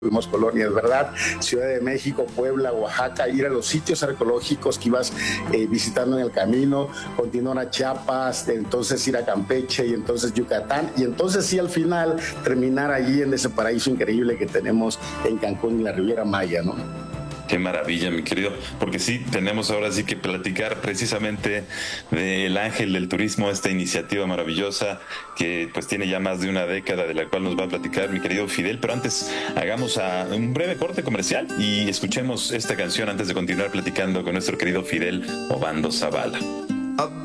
tuvimos colonias, ¿verdad? Ciudad de México, Puebla, Oaxaca, ir a los sitios arqueológicos que ibas visitando en el camino, continuar a Chiapas, entonces ir a Campeche y entonces Yucatán, y entonces sí al final terminar allí en ese paraíso increíble que tenemos en Cancún y la Riviera Maya, ¿no? Qué maravilla, mi querido, porque sí, tenemos ahora sí que platicar precisamente del Ángel del Turismo, esta iniciativa maravillosa que pues tiene ya más de una década, de la cual nos va a platicar mi querido Fidel, pero antes hagamos un breve corte comercial y escuchemos esta canción antes de continuar platicando con nuestro querido Fidel Obando Zavala.